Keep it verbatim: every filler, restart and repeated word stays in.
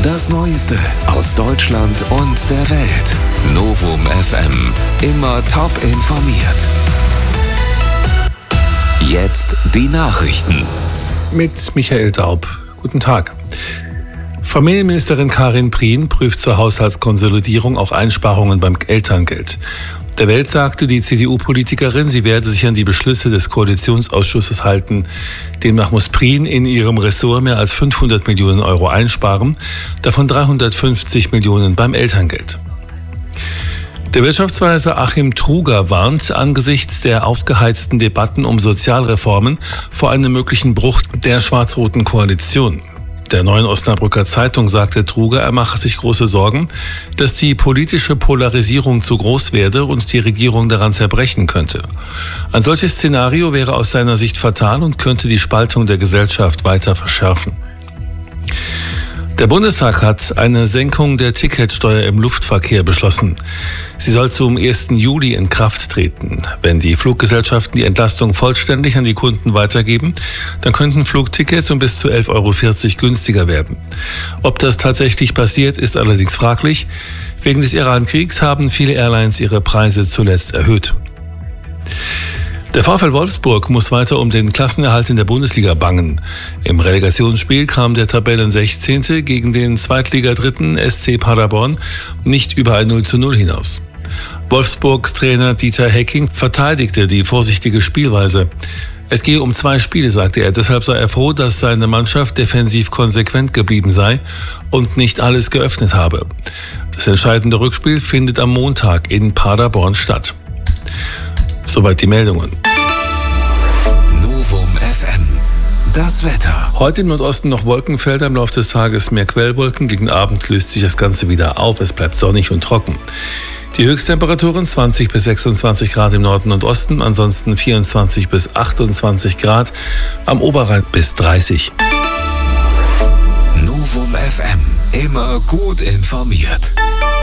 Das Neueste aus Deutschland und der Welt. Novum F M. Immer top informiert. Jetzt die Nachrichten. Mit Michael Daub. Guten Tag. Familienministerin Karin Prien prüft zur Haushaltskonsolidierung auch Einsparungen beim Elterngeld. Der Welt sagte die C D U-Politikerin, sie werde sich an die Beschlüsse des Koalitionsausschusses halten. Demnach muss Prien in ihrem Ressort mehr als fünfhundert Millionen Euro einsparen, davon dreihundertfünfzig Millionen beim Elterngeld. Der Wirtschaftsweise Achim Truger warnt angesichts der aufgeheizten Debatten um Sozialreformen vor einem möglichen Bruch der schwarz-roten Koalition. Der Neuen Osnabrücker Zeitung sagte Truger, er mache sich große Sorgen, dass die politische Polarisierung zu groß werde und die Regierung daran zerbrechen könnte. Ein solches Szenario wäre aus seiner Sicht fatal und könnte die Spaltung der Gesellschaft weiter verschärfen. Der Bundestag hat eine Senkung der Ticketsteuer im Luftverkehr beschlossen. Sie soll zum ersten Juli in Kraft treten. Wenn die Fluggesellschaften die Entlastung vollständig an die Kunden weitergeben, dann könnten Flugtickets um bis zu elf Euro vierzig günstiger werden. Ob das tatsächlich passiert, ist allerdings fraglich. Wegen des Iran-Kriegs haben viele Airlines ihre Preise zuletzt erhöht. Der VfL Wolfsburg muss weiter um den Klassenerhalt in der Bundesliga bangen. Im Relegationsspiel kam der Tabellensechzehnte gegen den Zweitligadritten S C Paderborn nicht über ein null zu null hinaus. Wolfsburgs Trainer Dieter Hecking verteidigte die vorsichtige Spielweise. Es gehe um zwei Spiele, sagte er. Deshalb sei er froh, dass seine Mannschaft defensiv konsequent geblieben sei und nicht alles geöffnet habe. Das entscheidende Rückspiel findet am Montag in Paderborn statt. Soweit die Meldungen. Novum F M. Das Wetter. Heute im Nordosten noch Wolkenfelder, im Laufe des Tages mehr Quellwolken. Gegen Abend löst sich das Ganze wieder auf. Es bleibt sonnig und trocken. Die Höchsttemperaturen zwanzig bis sechsundzwanzig Grad im Norden und Osten, ansonsten vierundzwanzig bis achtundzwanzig Grad, am Oberrhein bis dreißig. Novum F M. Immer gut informiert.